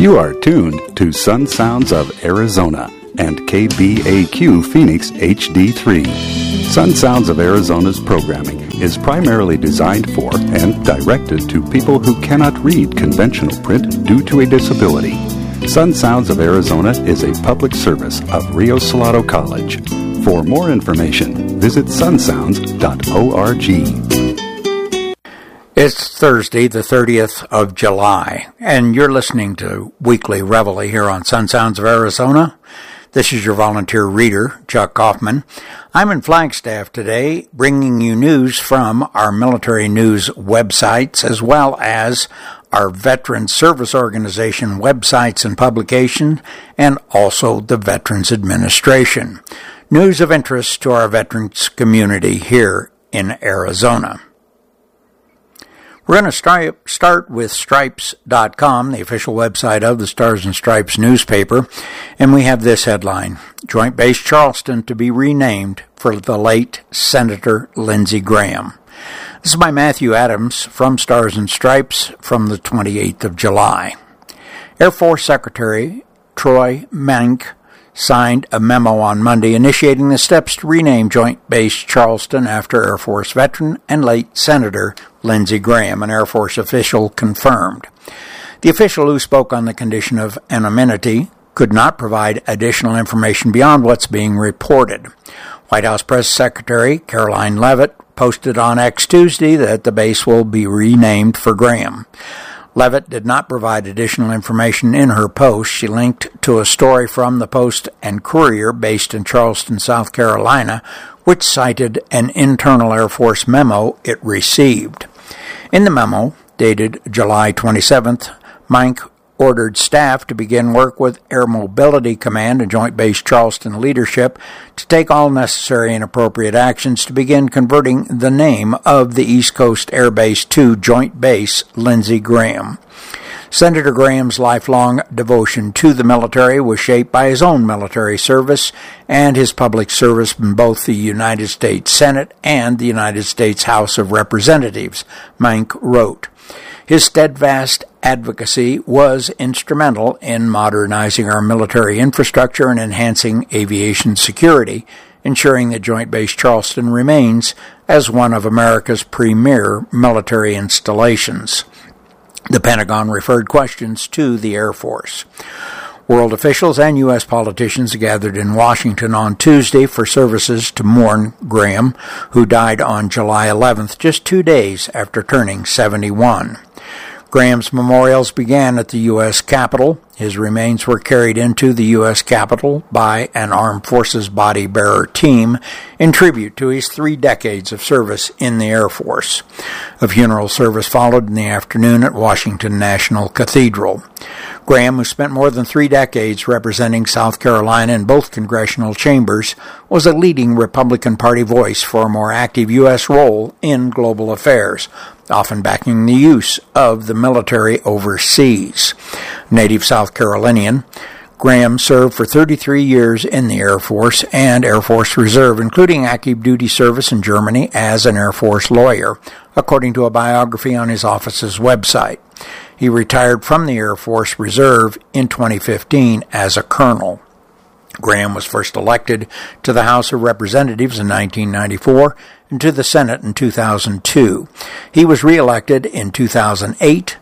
You are tuned to Sun Sounds of Arizona and KBAQ Phoenix HD3. Sun Sounds of Arizona's programming is primarily designed for and directed to people who cannot read conventional print due to a disability. Sun Sounds of Arizona is a public service of Rio Salado College. For more information, visit sunsounds.org. It's Thursday, the 30th of July, and you're listening to Weekly Reveille here on Sun Sounds of Arizona. This is your volunteer reader, Chuck Kaufman. I'm in Flagstaff today, bringing you news from our military news websites, as well as our Veteran Service Organization websites and publication, and also the Veterans Administration. News of interest to our veterans community here in Arizona. We're going to start with Stripes.com, the official website of the Stars and Stripes newspaper, and we have this headline: Joint Base Charleston to be renamed for the late Senator Lindsey Graham. This is by Matthew Adams from Stars and Stripes from the 28th of July. Air Force Secretary Troy Menck signed a memo on Monday initiating the steps to rename Joint Base Charleston after Air Force veteran and late Senator Lindsey Graham, an Air Force official confirmed. The official, who spoke on the condition of anonymity, could not provide additional information beyond what's being reported. White House Press Secretary Karoline Leavitt posted on X Tuesday that the base will be renamed for Graham. Leavitt did not provide additional information in her post. She linked to a story from the Post and Courier based in Charleston, South Carolina, which cited an internal Air Force memo it received. In the memo, dated July 27th, Menck ordered staff to begin work with Air Mobility Command and Joint Base Charleston leadership to take all necessary and appropriate actions to begin converting the name of the East Coast Air Base to Joint Base Lindsey Graham. Senator Graham's lifelong devotion to the military was shaped by his own military service and his public service in both the United States Senate and the United States House of Representatives, Menck wrote. His steadfast advocacy was instrumental in modernizing our military infrastructure and enhancing aviation security, ensuring that Joint Base Charleston remains as one of America's premier military installations. The Pentagon referred questions to the Air Force. World officials and U.S. politicians gathered in Washington on Tuesday for services to mourn Graham, who died on July 11th, just 2 days after turning 71. Graham's memorials began at the U.S. Capitol. His remains were carried into the U.S. Capitol by an Armed Forces body bearer team in tribute to his 3 decades of service in the Air Force. A funeral service followed in the afternoon at Washington National Cathedral. Graham, who spent more than 3 decades representing South Carolina in both congressional chambers, was a leading Republican Party voice for a more active U.S. role in global affairs, often backing the use of the military overseas. Native South Carolinian, Graham served for 33 years in the Air Force and Air Force Reserve, including active duty service in Germany as an Air Force lawyer, according to a biography on his office's website. He retired from the Air Force Reserve in 2015 as a colonel. Graham was first elected to the House of Representatives in 1994 and to the Senate in 2002. He was reelected in 2008,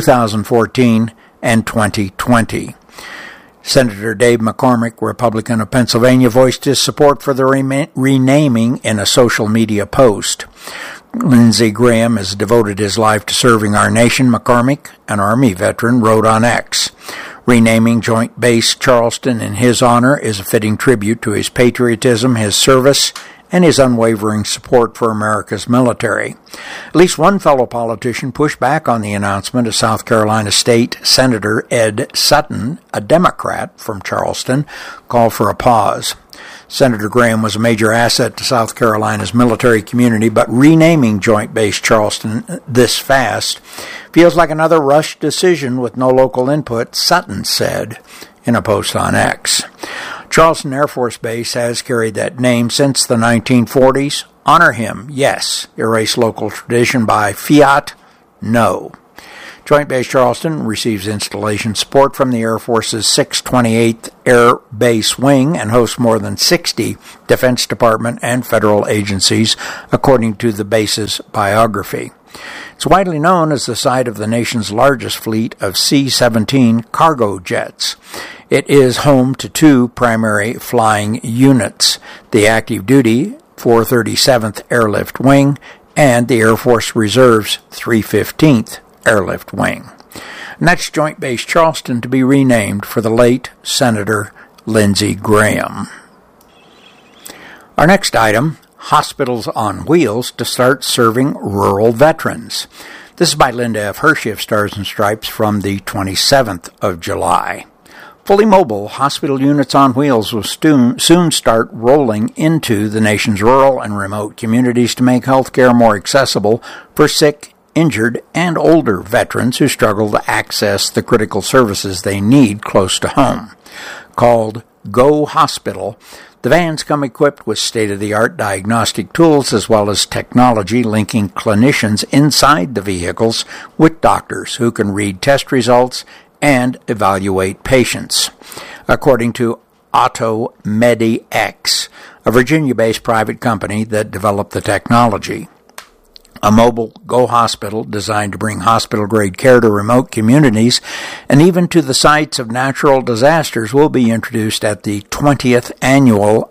2014, and 2020. Senator Dave McCormick, Republican of Pennsylvania, voiced his support for the renaming in a social media post. Lindsey Graham has devoted his life to serving our nation, McCormick, an Army veteran, wrote on X. Renaming Joint Base Charleston in his honor is a fitting tribute to his patriotism, his service, and his unwavering support for America's military. At least one fellow politician pushed back on the announcement as South Carolina State Senator Ed Sutton, a Democrat from Charleston, called for a pause. Senator Graham was a major asset to South Carolina's military community, but renaming Joint Base Charleston this fast feels like another rushed decision with no local input, Sutton said in a post on X. Charleston Air Force Base has carried that name since the 1940s. Honor him, yes. Erase local tradition by fiat, no. Joint Base Charleston receives installation support from the Air Force's 628th Air Base Wing and hosts more than 60 Defense Department and federal agencies, according to the base's biography. It's widely known as the site of the nation's largest fleet of C-17 cargo jets. It is home to two primary flying units, the active-duty 437th Airlift Wing and the Air Force Reserve's 315th Airlift Wing. And that's Joint Base Charleston, to be renamed for the late Senator Lindsey Graham. Our next item, Hospitals on Wheels to start serving rural veterans. This is by Linda F. Hershey of Stars and Stripes from the 27th of July. Fully mobile hospital units on wheels will soon start rolling into the nation's rural and remote communities to make health care more accessible for sick, injured, and older veterans who struggle to access the critical services they need close to home. Called Go Hospital, the vans come equipped with state-of-the-art diagnostic tools as well as technology linking clinicians inside the vehicles with doctors who can read test results and evaluate patients. According to AutoMediX, a Virginia-based private company that developed the technology, a mobile Go Hospital designed to bring hospital-grade care to remote communities and even to the sites of natural disasters will be introduced at the 20th Annual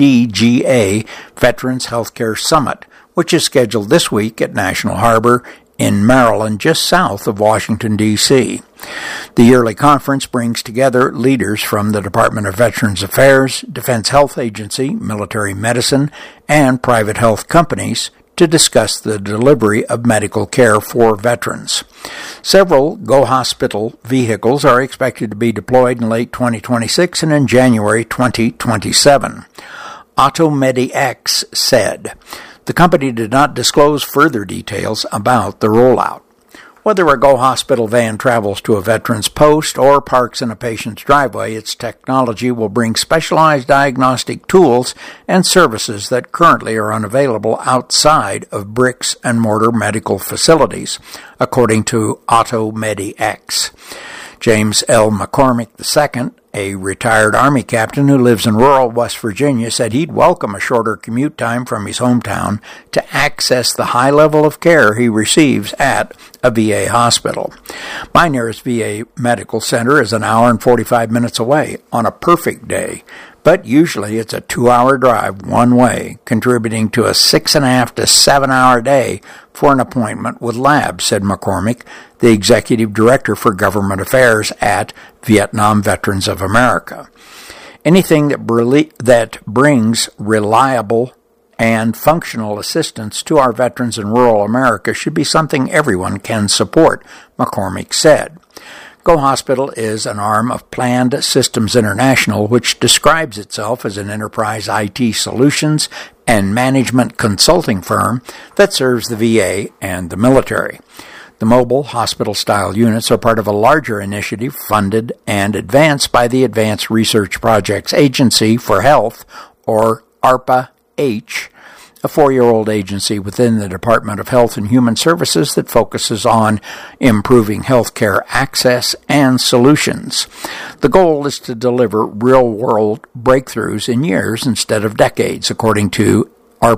IDGA Veterans Healthcare Summit, which is scheduled this week at National Harbor in Maryland, just south of Washington, D.C. The yearly conference brings together leaders from the Department of Veterans Affairs, Defense Health Agency, military medicine, and private health companies to discuss the delivery of medical care for veterans. Several Go Hospital vehicles are expected to be deployed in late 2026 and in January 2027. AutoMediX said. The company did not disclose further details about the rollout. Whether a Go Hospital van travels to a veteran's post or parks in a patient's driveway, its technology will bring specialized diagnostic tools and services that currently are unavailable outside of bricks-and-mortar medical facilities, according to AutoMediX. James L. McCormick II, a retired Army captain who lives in rural West Virginia, said he'd welcome a shorter commute time from his hometown to access the high level of care he receives at a VA hospital. My nearest VA medical center is an hour and 45 minutes away on a perfect day, but usually it's a 2-hour drive one way, contributing to a 6.5 to 7 hour day for an appointment with labs, said McCormick, the executive director for government affairs at Vietnam Veterans of America. Anything that brings reliable and functional assistance to our veterans in rural America should be something everyone can support, McCormick said. Go Hospital is an arm of Planned Systems International, which describes itself as an enterprise IT solutions and management consulting firm that serves the VA and the military. The mobile hospital-style units are part of a larger initiative funded and advanced by the Advanced Research Projects Agency for Health, or ARPA-H, a 4-year-old agency within the Department of Health and Human Services that focuses on improving healthcare access and solutions. The goal is to deliver real-world breakthroughs in years instead of decades, according to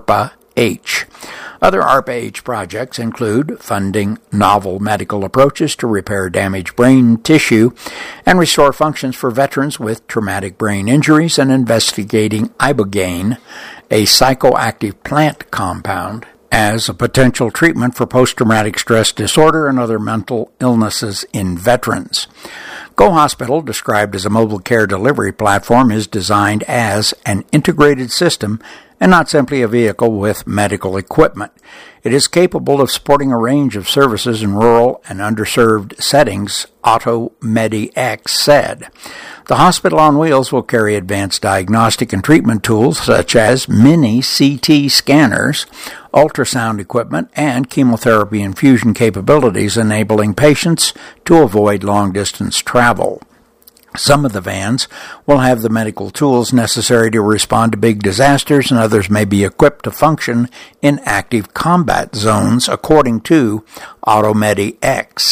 ARPA-H. Other ARPA-H projects include funding novel medical approaches to repair damaged brain tissue and restore functions for veterans with traumatic brain injuries and investigating ibogaine, a psychoactive plant compound, as a potential treatment for post-traumatic stress disorder and other mental illnesses in veterans. Go Hospital, described as a mobile care delivery platform, is designed as an integrated system and not simply a vehicle with medical equipment. It is capable of supporting a range of services in rural and underserved settings, AutoMediX said. The hospital on wheels will carry advanced diagnostic and treatment tools such as mini CT scanners, ultrasound equipment, and chemotherapy infusion capabilities, enabling patients to avoid long-distance travel. Some of the vans will have the medical tools necessary to respond to big disasters, and others may be equipped to function in active combat zones, according to AutoMediX.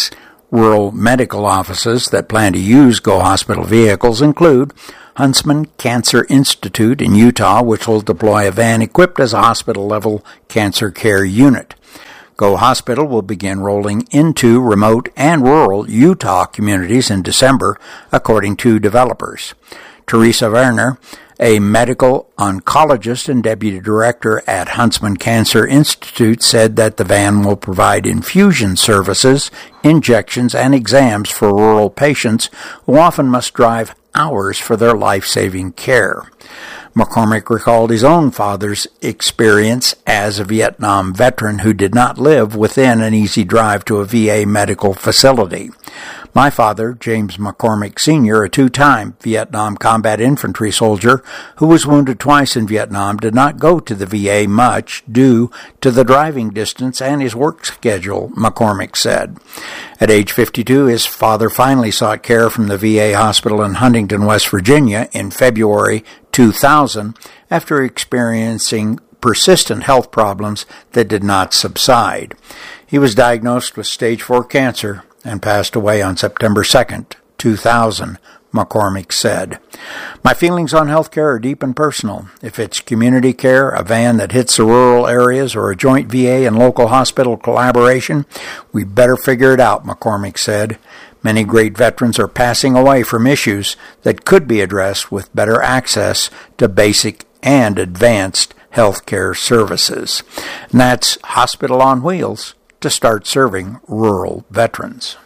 Rural medical offices that plan to use Go Hospital vehicles include Huntsman Cancer Institute in Utah, which will deploy a van equipped as a hospital-level cancer care unit. Go Hospital will begin rolling into remote and rural Utah communities in December, according to developers. Teresa Werner, a medical oncologist and deputy director at Huntsman Cancer Institute, said that the van will provide infusion services, injections, and exams for rural patients who often must drive hours for their life-saving care. McCormick recalled his own father's experience as a Vietnam veteran who did not live within an easy drive to a VA medical facility. My father, James McCormick Sr., a two-time Vietnam combat infantry soldier who was wounded twice in Vietnam, did not go to the VA much due to the driving distance and his work schedule, McCormick said. At age 52, his father finally sought care from the VA hospital in Huntington, West Virginia in February 2000 after experiencing persistent health problems that did not subside. He was diagnosed with stage 4 cancer and passed away on September 2nd, 2000, McCormick said. My feelings on healthcare are deep and personal. If it's community care, a van that hits the rural areas, or a joint VA and local hospital collaboration, we better figure it out, McCormick said. Many great veterans are passing away from issues that could be addressed with better access to basic and advanced healthcare services. And that's Hospital on Wheels to start serving rural veterans.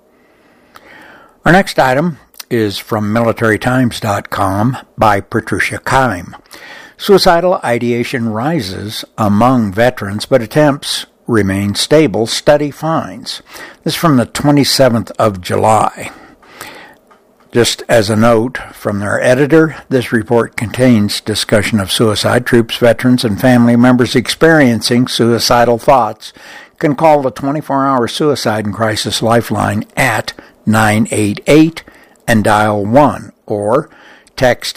Our next item is from MilitaryTimes.com by Patricia Keim. Suicidal ideation rises among veterans, but attempts remain stable, study finds. This is from the 27th of July. Just as a note from their editor, this report contains discussion of suicide. Troops, veterans, and family members experiencing suicidal thoughts can call the 24-hour Suicide and Crisis Lifeline at 988 and dial 1, or text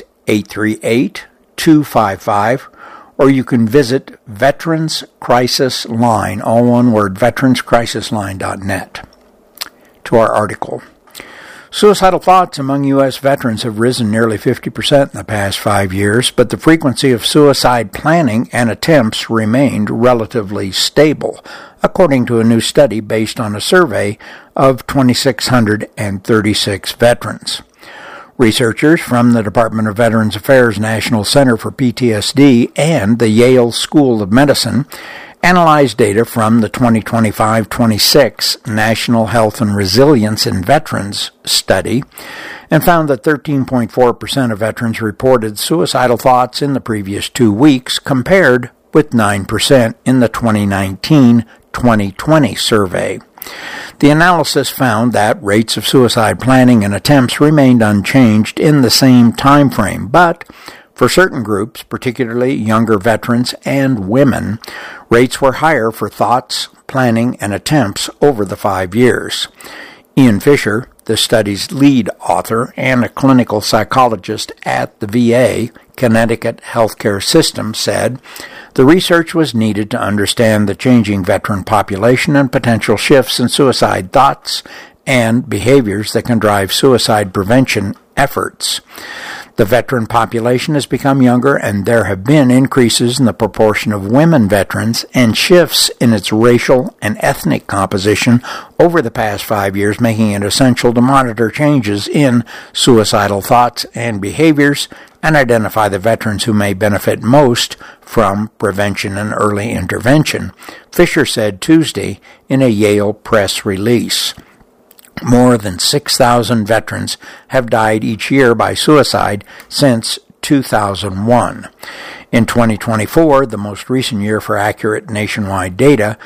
838-255, or you can visit Veterans Crisis Line, all one word, veteranscrisisline.net. To our article. Suicidal thoughts among U.S. veterans have risen nearly 50% in the past 5 years, but the frequency of suicide planning and attempts remained relatively stable, according to a new study based on a survey of 2,636 veterans. Researchers from the Department of Veterans Affairs National Center for PTSD and the Yale School of Medicine analyzed data from the 2025-26 National Health and Resilience in Veterans study and found that 13.4% of veterans reported suicidal thoughts in the previous 2 weeks, compared with 9% in the 2019-2020 survey. The analysis found that rates of suicide planning and attempts remained unchanged in the same time frame, but for certain groups, particularly younger veterans and women, rates were higher for thoughts, planning, and attempts over the 5 years. Ian Fisher, the study's lead author and a clinical psychologist at the VA Connecticut Healthcare System, said the research was needed to understand the changing veteran population and potential shifts in suicide thoughts and behaviors that can drive suicide prevention efforts. The veteran population has become younger, and there have been increases in the proportion of women veterans and shifts in its racial and ethnic composition over the past 5 years, making it essential to monitor changes in suicidal thoughts and behaviors and identify the veterans who may benefit most from prevention and early intervention, Fisher said Tuesday in a Yale press release. More than 6,000 veterans have died each year by suicide since 2001. In 2024, the most recent year for accurate nationwide data,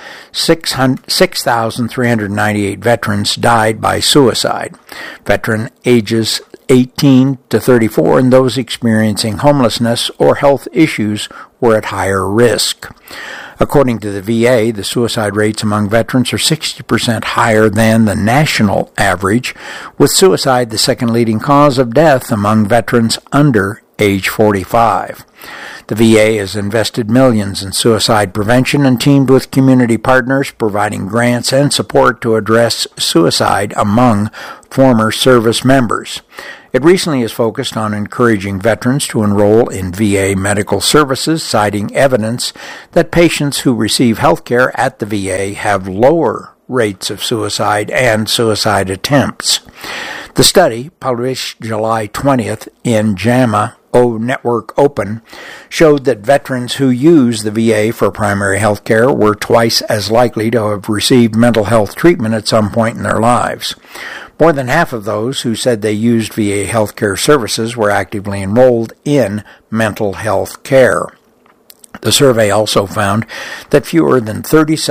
6,398 veterans died by suicide. Veteran ages 18 to 34 and those experiencing homelessness or health issues were at higher risk. According to the VA, the suicide rates among veterans are 60% higher than the national average, with suicide the second leading cause of death among veterans under age 45. The VA has invested millions in suicide prevention and teamed with community partners, providing grants and support to address suicide among former service members. It recently has focused on encouraging veterans to enroll in VA medical services, citing evidence that patients who receive health care at the VA have lower rates of suicide and suicide attempts. The study, published July 20th in JAMA Network Open, showed that veterans who use the VA for primary health care were twice as likely to have received mental health treatment at some point in their lives. More than half of those who said they used VA health care services were actively enrolled in mental health care. The survey also found that fewer than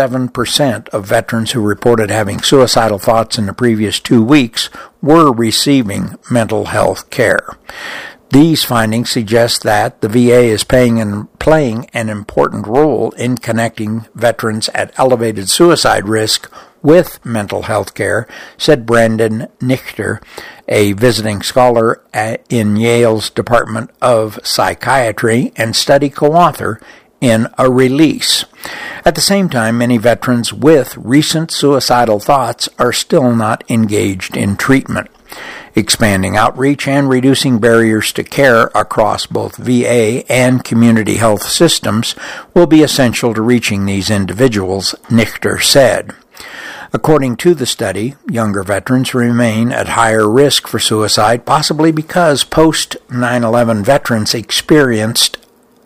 37% of veterans who reported having suicidal thoughts in the previous 2 weeks were receiving mental health care. These findings suggest that the VA is playing an important role in connecting veterans at elevated suicide risk with mental health care, said Brandon Nichter, a visiting scholar in Yale's Department of Psychiatry and study co-author, in a release. At the same time, many veterans with recent suicidal thoughts are still not engaged in treatment. Expanding outreach and reducing barriers to care across both VA and community health systems will be essential to reaching these individuals, Nichter said. According to the study, younger veterans remain at higher risk for suicide, possibly because post-9/11 veterans experienced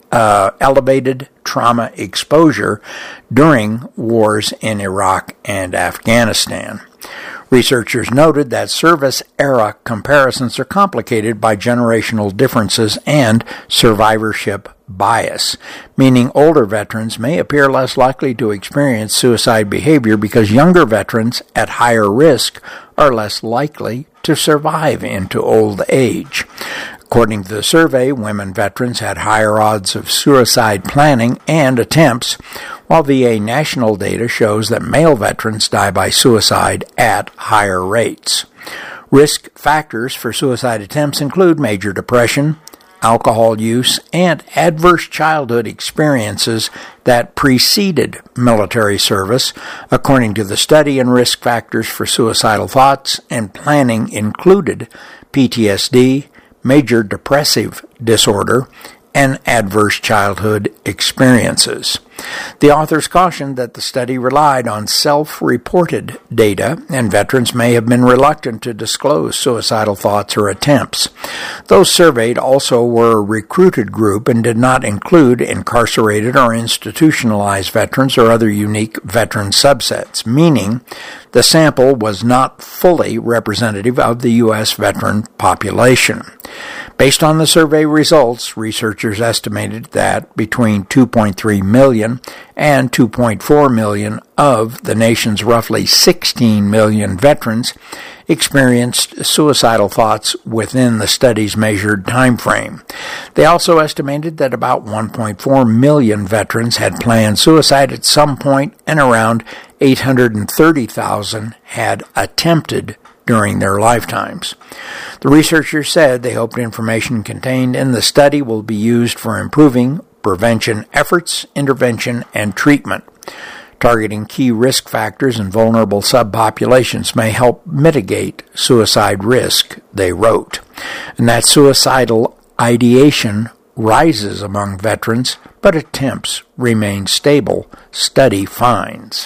elevated trauma exposure during wars in Iraq and Afghanistan. Researchers noted that service-era comparisons are complicated by generational differences and survivorship bias, meaning older veterans may appear less likely to experience suicide behavior because younger veterans at higher risk are less likely to survive into old age. According to the survey, women veterans had higher odds of suicide planning and attempts, while VA national data shows that male veterans die by suicide at higher rates. Risk factors for suicide attempts include major depression, alcohol use, and adverse childhood experiences that preceded military service. According to the study, and risk factors for suicidal thoughts and planning included PTSD, major depressive disorder, and adverse childhood experiences. The authors cautioned that the study relied on self-reported data, and veterans may have been reluctant to disclose suicidal thoughts or attempts. Those surveyed also were a recruited group and did not include incarcerated or institutionalized veterans or other unique veteran subsets, meaning the sample was not fully representative of the U.S. veteran population. Based on the survey results, researchers estimated that between 2.3 million and 2.4 million of the nation's roughly 16 million veterans experienced suicidal thoughts within the study's measured time frame. They also estimated that about 1.4 million veterans had planned suicide at some point, and around 830,000 had attempted during their lifetimes. The researchers said they hoped information contained in the study will be used for improving prevention efforts, intervention, and treatment. Targeting key risk factors and vulnerable subpopulations may help mitigate suicide risk, they wrote. And that suicidal ideation rises among veterans, but attempts remain stable, study finds.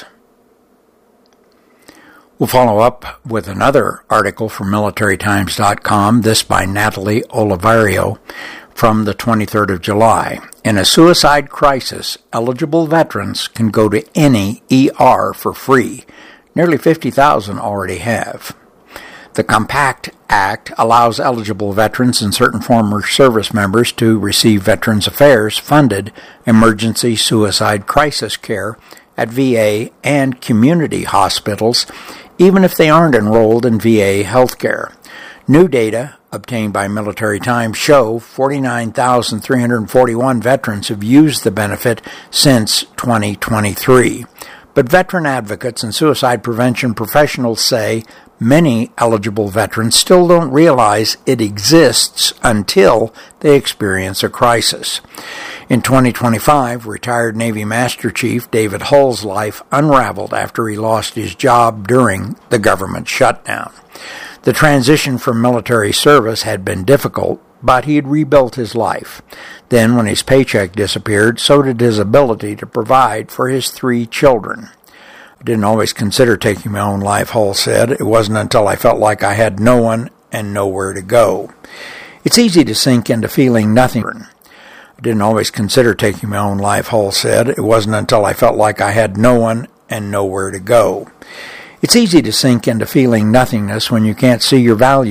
We'll follow up with another article from MilitaryTimes.com, this by Natalie Olivario, from the 23rd of July. In a suicide crisis, eligible veterans can go to any ER for free. Nearly 50,000 already have. The Compact Act allows eligible veterans and certain former service members to receive Veterans Affairs funded emergency suicide crisis care at VA and community hospitals, even if they aren't enrolled in VA healthcare. New data obtained by Military Times show 49,341 veterans have used the benefit since 2023. But veteran advocates and suicide prevention professionals say Many eligible veterans still don't realize it exists until they experience a crisis. In 2025, retired Navy Master Chief David Hull's life unraveled after he lost his job during the government shutdown. The transition from military service had been difficult, but he had rebuilt his life. Then, when his paycheck disappeared, so did his ability to provide for his 3 children. I didn't always consider taking my own life, Hull said. It wasn't until I felt like I had no one and nowhere to go. It's easy to sink into feeling nothing. I didn't always consider taking my own life, Hull said. It wasn't until I felt like I had no one and nowhere to go. It's easy to sink into feeling nothingness when you can't see your value.